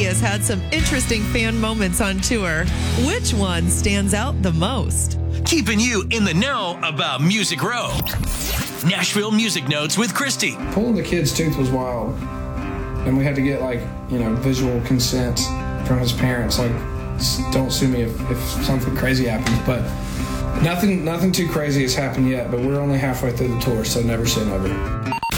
has had some interesting fan moments on tour. Which one stands out the most? Keeping you in the know about Music Row. Nashville Music Notes with Christy. Pulling the kid's tooth was wild. And we had to get, visual consent from his parents. Don't sue me if something crazy happens. But nothing too crazy has happened yet. But we're only halfway through the tour, so never say never.